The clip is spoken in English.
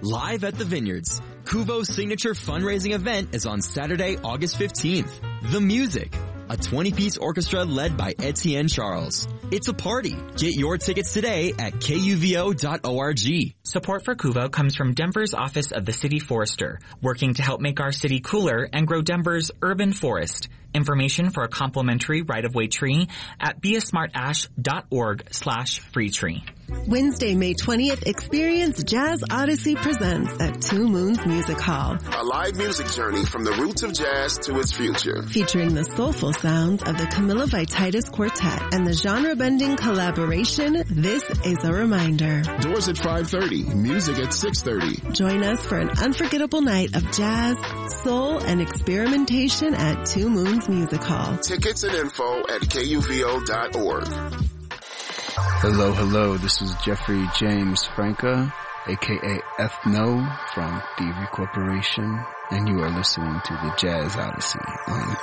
live at the Vineyards. Kuvo's signature fundraising event is on Saturday, August 15th. The Music, a 20-piece orchestra led by Etienne Charles. It's a party. Get your tickets today at kuvo.org. Support for Kuvo comes from Denver's Office of the City Forester, working to help make our city cooler and grow Denver's urban forest. Information for a complimentary right-of-way tree at beasmartash.org/free tree. Wednesday, May 20th, experience Jazz Odyssey Presents at Two Moons Music Hall. A live music journey from the roots of jazz to its future. Featuring the soulful sounds of the Camilla Vititis Quartet and the genre-bending collaboration, This Is a Reminder. Doors at 5:30, music at 6:30. Join us for an unforgettable night of jazz, soul, and experimentation at Two Moons Music Hall. Tickets and info at kuvo.org. Hello, this is Jeffrey James Franca, aka Ethno from Thievery Corporation, and you are listening to the Jazz Odyssey on